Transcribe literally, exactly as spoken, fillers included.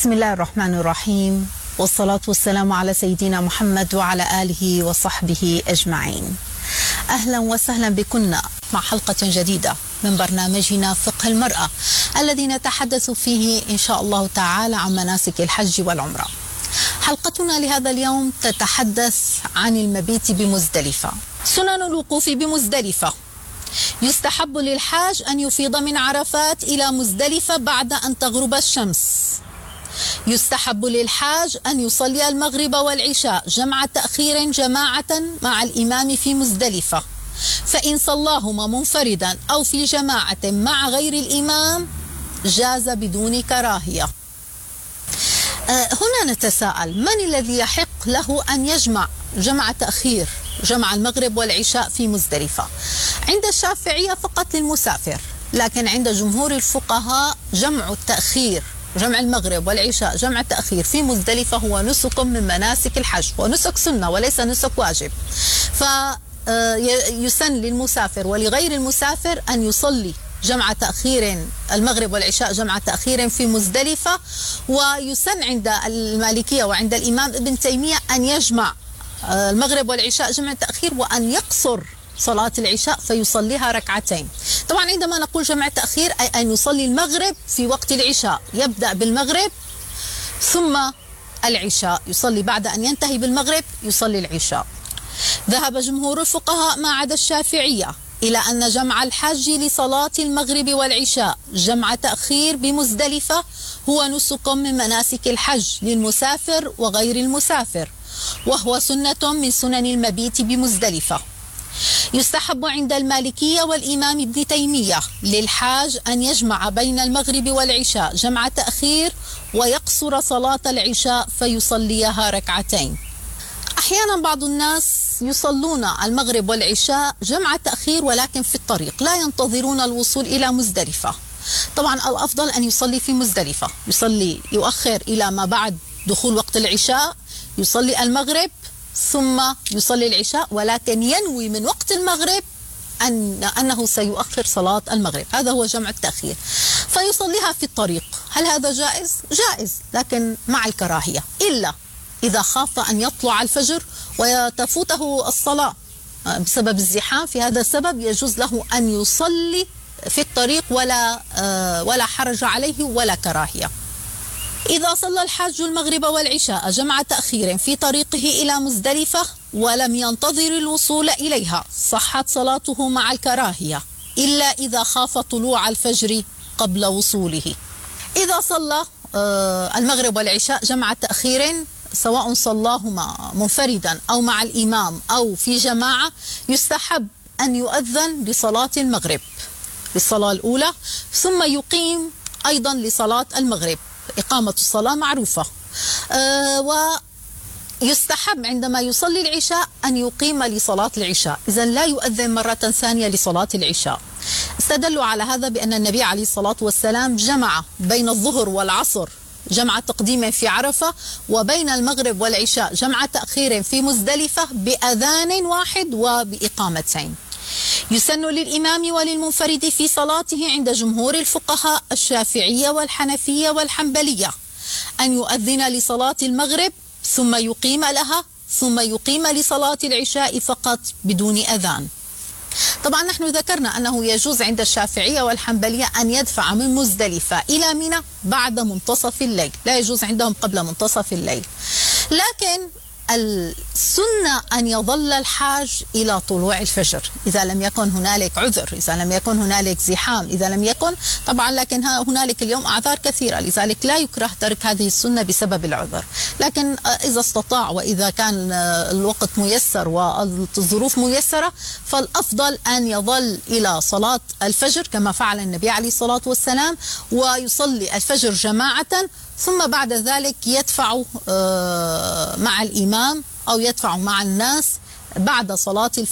بسم الله الرحمن الرحيم، والصلاة والسلام على سيدنا محمد وعلى آله وصحبه أجمعين. أهلا وسهلا بكنا مع حلقة جديدة من برنامجنا فقه المرأة الذي نتحدث فيه إن شاء الله تعالى عن مناسك الحج والعمرة. حلقتنا لهذا اليوم تتحدث عن المبيت بمزدلفة. سنن الوقوف بمزدلفة: يستحب للحاج أن يفيض من عرفات إلى مزدلفة بعد أن تغرب الشمس. يستحب للحاج أن يصلي المغرب والعشاء جمع تأخير جماعة مع الإمام في مزدلفة، فإن صلاهما منفردا أو في جماعة مع غير الإمام جاز بدون كراهية. هنا نتساءل: من الذي يحق له أن يجمع جمع تأخير جمع المغرب والعشاء في مزدلفة؟ عند الشافعية فقط للمسافر، لكن عند جمهور الفقهاء جمع التأخير جمع المغرب والعشاء جمع التأخير في مزدلفة هو نسك من مناسك الحج، ونسك سنة وليس نسك واجب. فيسن للمسافر ولغير المسافر أن يصلي جمع تأخير المغرب والعشاء جمع تأخير في مزدلفة، ويسن عند المالكية وعند الإمام ابن تيمية أن يجمع المغرب والعشاء جمع تأخير وأن يقصر صلاة العشاء فيصليها ركعتين. طبعا عندما نقول جمع تأخير أي أن يصلي المغرب في وقت العشاء، يبدأ بالمغرب ثم العشاء، يصلي بعد أن ينتهي بالمغرب يصلي العشاء. ذهب جمهور الفقهاء ما عدا الشافعية إلى أن جمع الحج لصلاة المغرب والعشاء جمع تأخير بمزدلفة هو نسك من مناسك الحج للمسافر وغير المسافر، وهو سنة من سنن المبيت بمزدلفة. يستحب عند المالكية والإمام ابن تيمية للحاج أن يجمع بين المغرب والعشاء جمع تأخير ويقصر صلاة العشاء فيصليها ركعتين. أحيانا بعض الناس يصلون المغرب والعشاء جمع تأخير ولكن في الطريق، لا ينتظرون الوصول إلى مزدلفة. طبعا الأفضل أن يصلي في مزدلفة، يصلي يؤخر إلى ما بعد دخول وقت العشاء، يصلي المغرب ثم يصلي العشاء، ولكن ينوي من وقت المغرب أن أنه سيؤخر صلاة المغرب. هذا هو جمع التأخير، فيصليها في الطريق. هل هذا جائز؟ جائز، لكن مع الكراهية، إلا إذا خاف أن يطلع الفجر وتفوته الصلاة بسبب الزحام. في هذا السبب يجوز له أن يصلي في الطريق ولا ولا حرج عليه ولا كراهية. إذا صلى الحاج المغرب والعشاء جمع تأخير في طريقه إلى مزدلفة ولم ينتظر الوصول إليها صحت صلاته مع الكراهية، إلا إذا خاف طلوع الفجر قبل وصوله. إذا صلى المغرب والعشاء جمع تأخير سواء صلاهما منفردا أو مع الإمام أو في جماعة، يستحب أن يؤذن لصلاة المغرب للصلاة الأولى ثم يقيم أيضا لصلاة المغرب. إقامة الصلاة معروفة. أه ويستحب عندما يصلي العشاء أن يقيم لصلاة العشاء، إذا لا يؤذن مرة ثانية لصلاة العشاء. استدلوا على هذا بأن النبي عليه الصلاة والسلام جمع بين الظهر والعصر جمع تقديم في عرفة، وبين المغرب والعشاء جمع تأخير في مزدلفة بأذان واحد وبإقامتين. يسن للإمام وللمنفرد في صلاته عند جمهور الفقهاء الشافعية والحنفية والحنبلية أن يؤذن لصلاة المغرب ثم يقيم لها ثم يقيم لصلاة العشاء فقط بدون أذان. طبعا نحن ذكرنا أنه يجوز عند الشافعية والحنبلية أن يدفع من مزدلفة إلى منى بعد منتصف الليل، لا يجوز عندهم قبل منتصف الليل. لكن السنة أن يظل الحاج إلى طلوع الفجر إذا لم يكن هنالك عذر، إذا لم يكن هنالك زحام، إذا لم يكن طبعا، لكن هنالك اليوم أعذار كثيرة، لذلك لا يكره ترك هذه السنة بسبب العذر. لكن إذا استطاع وإذا كان الوقت ميسر والظروف ميسرة فالأفضل أن يظل إلى صلاة الفجر كما فعل النبي عليه الصلاة والسلام، ويصلي الفجر جماعة ثم بعد ذلك يدفع مع الإمام أو يدفع مع الناس بعد صلاة الفجر